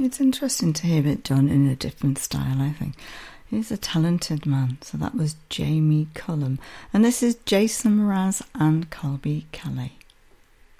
It's interesting to hear it done in a different style, I think. He's a talented man. So that was Jamie Cullum. And this is Jason Mraz and Colby Kelly.